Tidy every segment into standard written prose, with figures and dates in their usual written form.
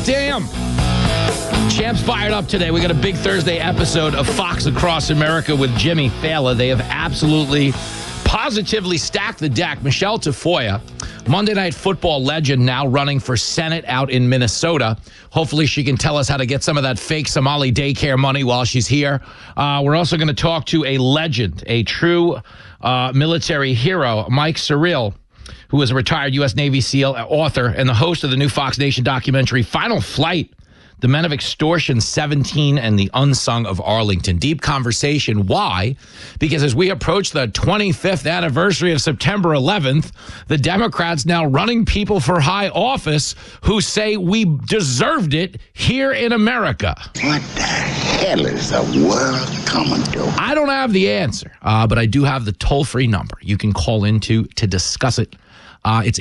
damn. Champ's fired up today. We got a big Thursday episode of Fox Across America with Jimmy Fallon. They have absolutely, positively stacked the deck. Michelle Tafoya, Monday Night Football legend, now running for Senate out in Minnesota. Hopefully she can tell us how to get some of that fake Somali daycare money while she's here. We're also going to talk to a legend, a true military hero, Mike Surreal, who is a retired U.S. Navy SEAL, author, and the host of the new Fox Nation documentary, Final Flight, The Men of Extortion 17 and the Unsung of Arlington. Deep conversation. Why? Because as we approach the 25th anniversary of September 11th, the Democrats now running people for high office who say we deserved it here in America. What the hell is the world coming to? I don't have the answer, but I do have the toll-free number you can call into to discuss it. It's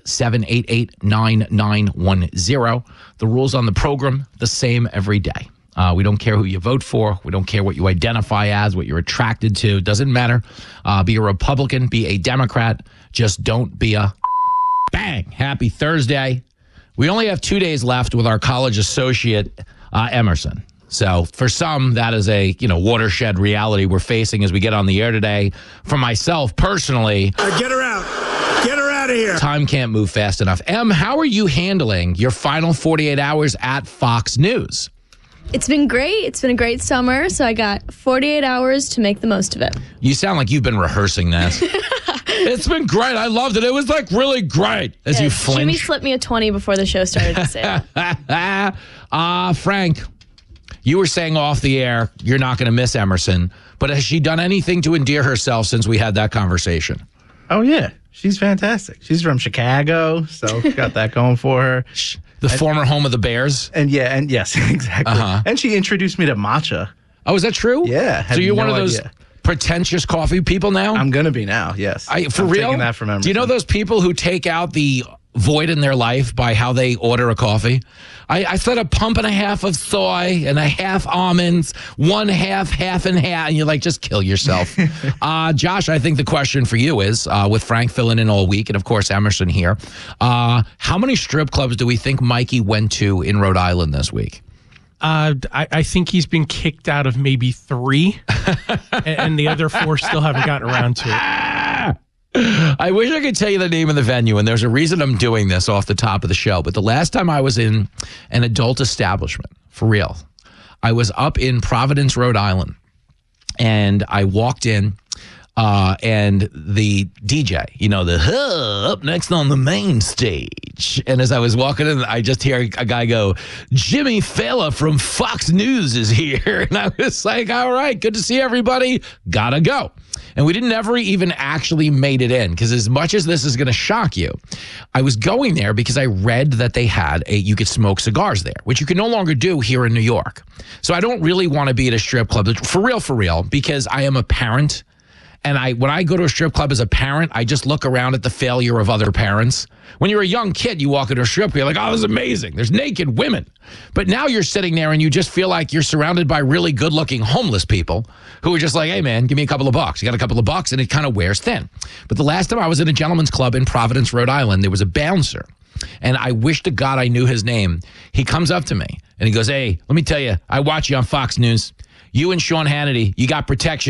888-788-9910. The rules on the program, the same every day. We don't care who you vote for. We don't care what you identify as, what you're attracted to. Doesn't matter. Be a Republican, be a Democrat. Just don't be a bang. Happy Thursday. We only have 2 days left with our college associate, Emerson. So for some, that is a watershed reality we're facing as we get on the air today. For myself, personally, get her out. Get her out of here. Time can't move fast enough. Em, how are you handling your final 48 hours at Fox News? It's been great. It's been a great summer, so I got 48 hours to make the most of it. You sound like you've been rehearsing this. It's been great. I loved it. It was really great. As you flinch. Jimmy slipped me a 20 before the show started to say it. Frank, you were saying off the air you're not going to miss Emerson, but has she done anything to endear herself since we had that conversation? Oh, yeah. She's fantastic. She's from Chicago, so got that going for her. The former home of the Bears? And yes, exactly. Uh-huh. And she introduced me to matcha. Oh, is that true? Yeah. So you're one of those pretentious coffee people now? I'm going to be now, yes. For I'm real? Taking that from Emerson. Do you know those people who take out the void in their life by how they order a coffee? I said a pump and a half of soy and a half almonds, one half and half, and you're like, just kill yourself. Josh, I think the question for you is, with Frank filling in all week and, of course, Emerson here, how many strip clubs do we think Mikey went to in Rhode Island this week? I think he's been kicked out of maybe 3, and the other 4 still haven't gotten around to it. I wish I could tell you the name of the venue, and there's a reason I'm doing this off the top of the show. But the last time I was in an adult establishment, for real, I was up in Providence, Rhode Island, and I walked in, and the DJ, up next on the main stage. And as I was walking in, I just hear a guy go, Jimmy Fallon from Fox News is here. And I was like, all right, good to see everybody. Gotta go. And we didn't ever even actually made it in, because as much as this is going to shock you, I was going there because I read that they had you could smoke cigars there, which you can no longer do here in New York. So I don't really want to be at a strip club, for real, because I am a parent. And when I go to a strip club as a parent, I just look around at the failure of other parents. When you're a young kid, you walk into a strip club, you're like, oh, this is amazing. There's naked women. But now you're sitting there and you just feel like you're surrounded by really good-looking homeless people who are just like, hey, man, give me a couple of bucks. You got a couple of bucks, and it kind of wears thin. But the last time I was in a gentleman's club in Providence, Rhode Island, there was a bouncer. And I wish to God I knew his name. He comes up to me, and he goes, hey, let me tell you, I watch you on Fox News. You and Sean Hannity, you got protection.